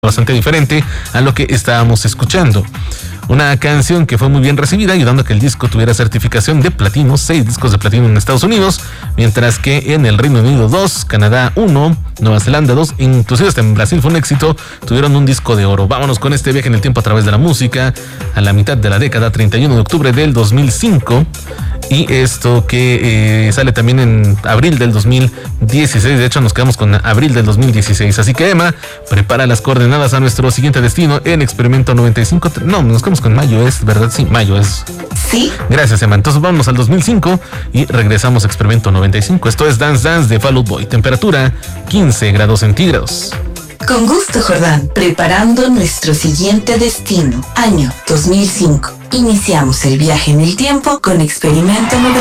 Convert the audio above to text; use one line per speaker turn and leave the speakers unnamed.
bastante diferente a lo que estábamos escuchando. Una canción que fue muy bien recibida, ayudando a que el disco tuviera certificación de platino, 6 discos de platino en Estados Unidos, mientras que en el Reino Unido 2, Canadá 1, Nueva Zelanda 2, inclusive hasta en Brasil fue un éxito, tuvieron un disco de oro. Vámonos con este viaje en el tiempo a través de la música, a la mitad de la década, 31 de octubre del 2005, y esto que sale también en abril del 2016, de hecho nos quedamos con abril del 2016, así que Emma, prepara las coordenadas a nuestro siguiente destino en Experimento 95, no, nos quedamos con mayo, ¿es verdad? Sí, mayo es.
Sí.
Gracias, Emma. Entonces vámonos al 2005 y regresamos a Experimento 95. Esto es Dance Dance de Fall Out Boy. Temperatura 15 grados centígrados.
Con gusto, Jordán. Preparando nuestro siguiente destino. Año 2005. Iniciamos el viaje en el tiempo con Experimento 95.